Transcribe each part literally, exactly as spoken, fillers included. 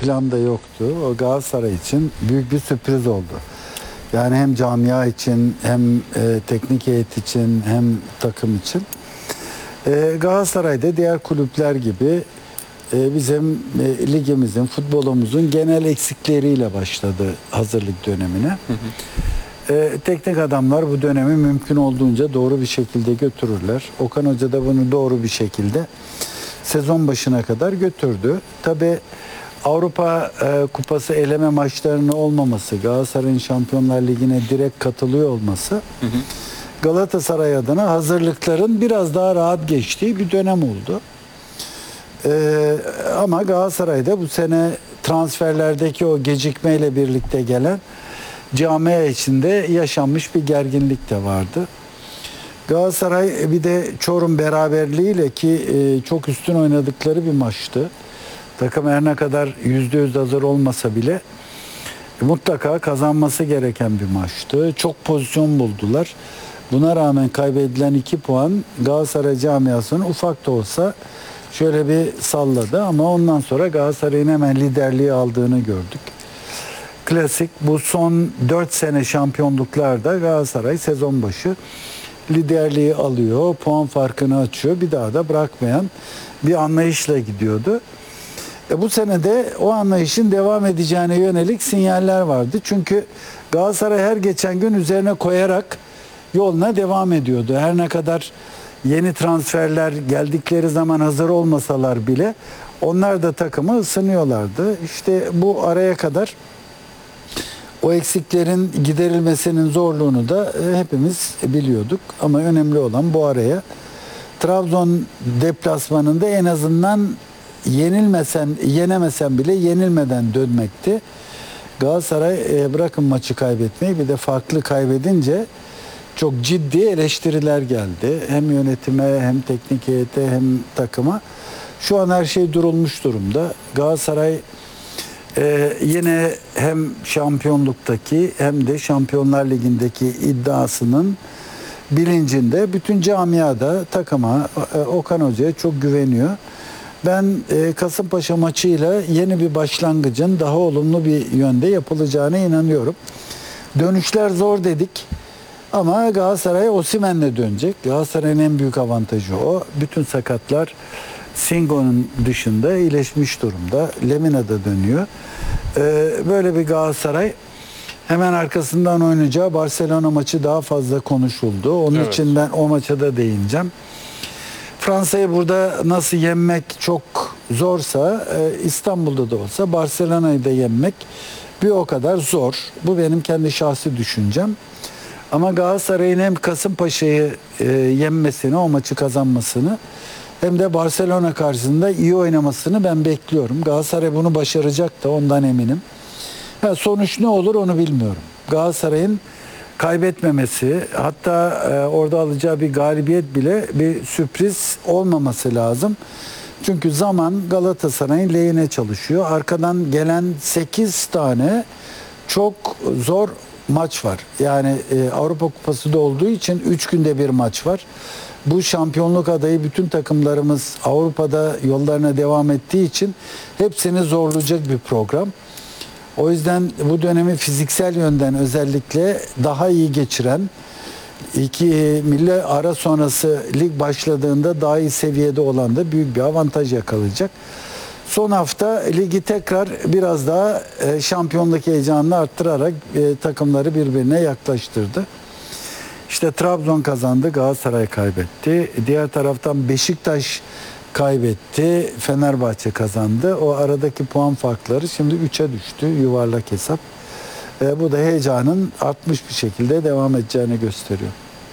planda yoktu. O Galatasaray için büyük bir sürpriz oldu. Yani hem camia için, hem e, teknik heyet için, hem takım için. E, Galatasaray'da diğer kulüpler gibi e, bizim e, ligimizin, futbolumuzun genel eksikleriyle başladı hazırlık dönemine. Hı hı. E, teknik adamlar bu dönemi mümkün olduğunca doğru bir şekilde götürürler. Okan Hoca da bunu doğru bir şekilde sezon başına kadar götürdü. Tabii Avrupa e, Kupası eleme maçlarının olmaması, Galatasaray'ın Şampiyonlar Ligi'ne direkt katılıyor olması, hı hı, Galatasaray adına hazırlıkların biraz daha rahat geçtiği bir dönem oldu. E, ama Galatasaray'da bu sene transferlerdeki o gecikmeyle birlikte gelen camia içinde yaşanmış bir gerginlik de vardı. Galatasaray bir de Çorum beraberliğiyle ki e, çok üstün oynadıkları bir maçtı. Takım her ne kadar yüzde yüz hazır olmasa bile e, mutlaka kazanması gereken bir maçtı. Çok pozisyon buldular. Buna rağmen kaybedilen iki puan Galatasaray camiasını ufak da olsa şöyle bir salladı. Ama ondan sonra Galatasaray'ın hemen liderliği aldığını gördük. Klasik bu son dört sene şampiyonluklarda Galatasaray sezon başı liderliği alıyor, puan farkını açıyor, bir daha da bırakmayan bir anlayışla gidiyordu. E bu sene de o anlayışın devam edeceğine yönelik sinyaller vardı. Çünkü Galatasaray her geçen gün üzerine koyarak yoluna devam ediyordu. Her ne kadar yeni transferler geldikleri zaman hazır olmasalar bile onlar da takımı ısınıyorlardı. İşte bu araya kadar o eksiklerin giderilmesinin zorluğunu da hepimiz biliyorduk. Ama önemli olan bu araya Trabzon deplasmanında en azından yenilmesen, yenemesen bile yenilmeden dönmekti. Galatasaray bırakın maçı kaybetmeyi, bir de farklı kaybedince çok ciddi eleştiriler geldi. Hem yönetime, hem teknik heyete, hem takıma. Şu an her şey durulmuş durumda. Galatasaray Ee, yine hem şampiyonluktaki hem de Şampiyonlar Ligi'ndeki iddiasının bilincinde, bütün camiada takıma, e, Okan Hoca'ya çok güveniyor. Ben e, Kasımpaşa maçıyla yeni bir başlangıcın daha olumlu bir yönde yapılacağına inanıyorum. Dönüşler zor dedik ama Galatasaray Osimhen'le dönecek. Galatasaray'ın en büyük avantajı o. Bütün sakatlar Singo'nun dışında iyileşmiş durumda. Lemina da dönüyor. Ee, böyle bir Galatasaray, hemen arkasından oynayacağı Barcelona maçı daha fazla konuşuldu. Onun evet. için ben o maça da değineceğim. Fransa'yı burada nasıl yenmek çok zorsa, e, İstanbul'da da olsa Barcelona'yı da yenmek bir o kadar zor. Bu benim kendi şahsi düşüncem. Ama Galatasaray'ın hem Kasımpaşa'yı e, yenmesini, o maçı kazanmasını, hem de Barcelona karşısında iyi oynamasını ben bekliyorum. Galatasaray bunu başaracak da, ondan eminim. Ha, sonuç ne olur onu bilmiyorum. Galatasaray'ın kaybetmemesi, hatta e, orada alacağı bir galibiyet bile bir sürpriz olmaması lazım. Çünkü zaman Galatasaray'ın lehine çalışıyor. Arkadan gelen sekiz tane çok zor maç var. Yani e, Avrupa Kupası da olduğu için üç günde bir maç var. Bu şampiyonluk adayı bütün takımlarımız Avrupa'da yollarına devam ettiği için hepsini zorlayacak bir program. O yüzden bu dönemi fiziksel yönden özellikle daha iyi geçiren, iki milli ara sonrası lig başladığında daha iyi seviyede olan da büyük bir avantaj yakalayacak. Son hafta ligi tekrar biraz daha şampiyonluk heyecanını arttırarak takımları birbirine yaklaştırdı. İşte Trabzon kazandı, Galatasaray kaybetti. Diğer taraftan Beşiktaş kaybetti, Fenerbahçe kazandı. O aradaki puan farkları şimdi üçe düştü, yuvarlak hesap. E, bu da heyecanın artmış bir şekilde devam edeceğini gösteriyor.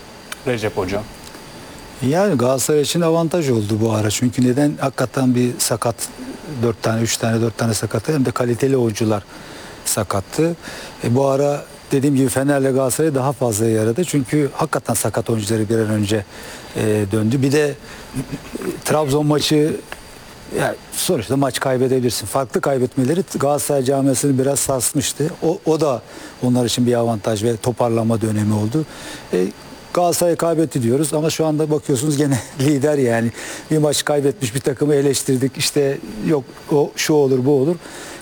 Recep Hocam. Yani Galatasaray için avantaj oldu bu ara. Çünkü neden? Hakikaten bir sakat, dört tane, üç tane, dört tane sakatı, hem de kaliteli oyuncular sakattı. E, bu ara dediğim gibi Fener'le Galatasaray daha fazla yaradı. Çünkü hakikaten sakat oyuncuları bir an önce e, döndü. Bir de e, Trabzon maçı, yani sonuçta maç kaybedebilirsin. Farklı kaybetmeleri Galatasaray camiasını biraz sarsmıştı. O, o da onlar için bir avantaj ve toparlama dönemi oldu. E, Galatasaray kaybetti diyoruz ama şu anda bakıyorsunuz gene lider yani. Bir maç kaybetmiş bir takımı eleştirdik. İşte yok o şu olur bu olur.